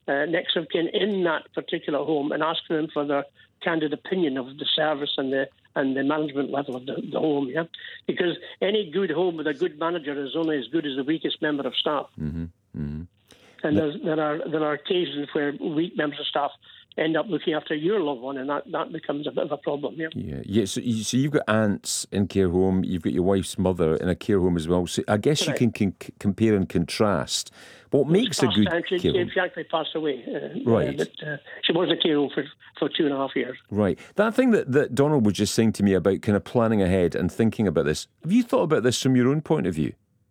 next of kin in that particular home and asking them for their candid opinion of the service and the management level of the home, yeah? Because any good home with a good manager is only as good as the weakest member of staff. Mm-hmm. Mm-hmm. And there are occasions where weak members of staff end up looking after your loved one, and that becomes a bit of a problem. Yeah. So you've got aunts in care home, you've got your wife's mother in a care home as well. So I guess Correct. You can compare and contrast. What makes a good care home? She actually passed away. Right. But she was in a care home for 2.5 years. Right. That thing that Donald was just saying to me about kind of planning ahead and thinking about this, have you thought about this from your own point of view?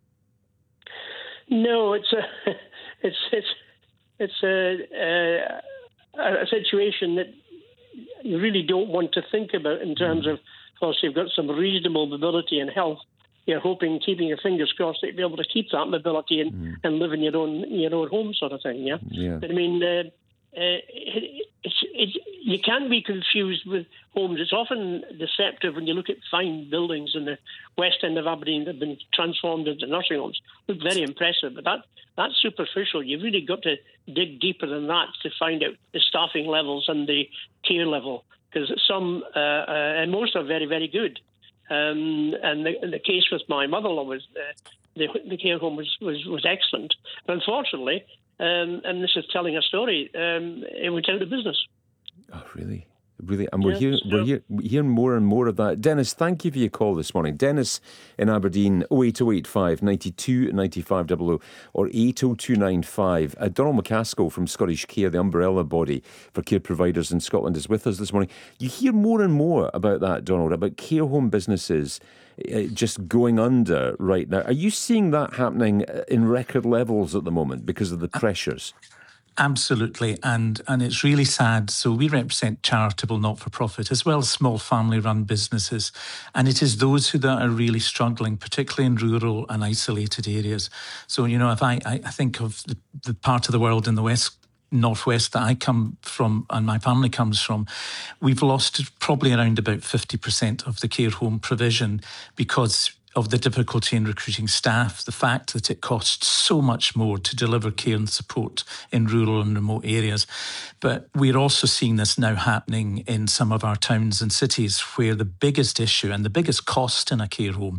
No, it's a situation that you really don't want to think about in terms of, course, you've got some reasonable mobility and health. You're hoping, keeping your fingers crossed, that you'll be able to keep that mobility and live in your own home, sort of thing. Yeah. But I mean, you can be confused with homes. It's often deceptive when you look at fine buildings in the west end of Aberdeen that have been transformed into nursing homes. Look very impressive, but that's superficial. You've really got to dig deeper than that to find out the staffing levels and the care level, because some and most are very, very good. And the case with my mother-in-law was the care home was excellent. But unfortunately, and this is telling a story, it went out of business. Oh, really? Really? And we're hearing more and more of that. Dennis, thank you for your call this morning. Dennis in Aberdeen, 08085 92 95 00 or 80295. Donald McCaskill from Scottish Care, the umbrella body for care providers in Scotland, is with us this morning. You hear more and more about that, Donald, about care home businesses just going under right now. Are you seeing that happening in record levels at the moment because of the pressures? Absolutely, and it's really sad. So we represent charitable, not-for-profit, as well as small family-run businesses, and it is those that are really struggling, particularly in rural and isolated areas. So, if I think of the part of the world in the northwest that I come from and my family comes from, we've lost probably around about 50% of the care home provision because of the difficulty in recruiting staff, the fact that it costs so much more to deliver care and support in rural and remote areas. But we're also seeing this now happening in some of our towns and cities where the biggest issue and the biggest cost in a care home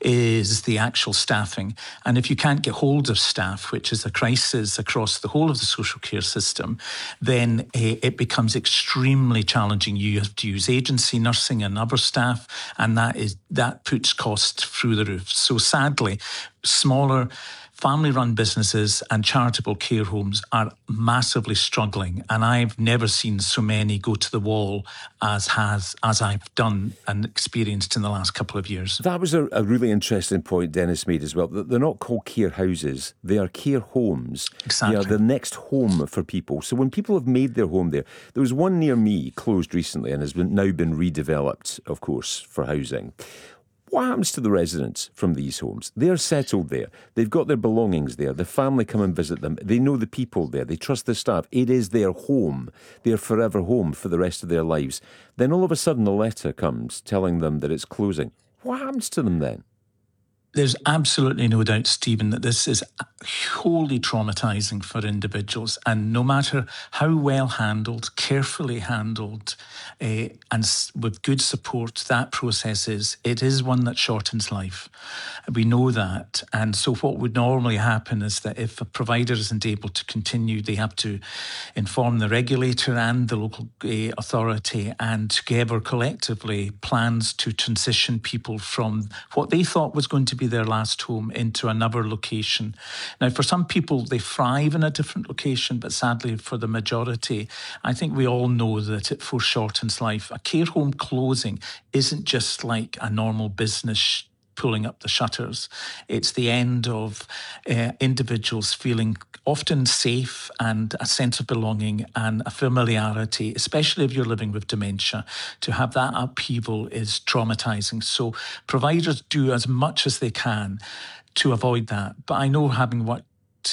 is the actual staffing. And if you can't get hold of staff, which is a crisis across the whole of the social care system, then it becomes extremely challenging. You have to use agency nursing and other staff, and that puts costs through the roof. So sadly, smaller family-run businesses and charitable care homes are massively struggling, and I've never seen so many go to the wall as I've done and experienced in the last couple of years. That was a really interesting point Dennis made as well. They're not called care houses, they are care homes. Exactly. They are the next home for people. So when people have made their home there was one near me closed recently and has now been redeveloped, of course, for housing. What happens to the residents from these homes? They're settled there. They've got their belongings there. The family come and visit them. They know the people there. They trust the staff. It is their home, their forever home for the rest of their lives. Then all of a sudden a letter comes telling them that it's closing. What happens to them then? There's absolutely no doubt, Stephen, that this is wholly traumatising for individuals. And no matter how well handled, carefully handled, and with good support that process is, it is one that shortens life. We know that. And so what would normally happen is that if a provider isn't able to continue, they have to inform the regulator and the local authority, and together collectively plans to transition people from what they thought was going to be their last home into another location. Now, for some people, they thrive in a different location, but sadly for the majority, I think we all know that it foreshortens life. A care home closing isn't just like a normal business pulling up the shutters. It's the end of individuals feeling often safe and a sense of belonging and a familiarity, especially if you're living with dementia. To have that upheaval is traumatising. So providers do as much as they can to avoid that. But I know, having worked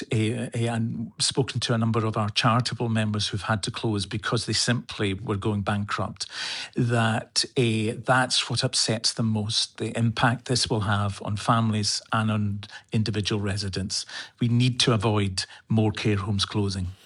and spoken to a number of our charitable members who've had to close because they simply were going bankrupt, that's what upsets them most, the impact this will have on families and on individual residents. We need to avoid more care homes closing.